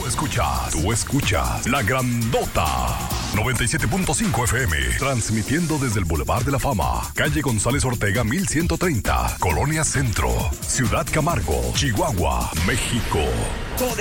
Tú escuchas La Grandota 97.5 FM, transmitiendo desde el Boulevard de la Fama, calle González Ortega 1130, Colonia Centro, Ciudad Camargo, Chihuahua, México.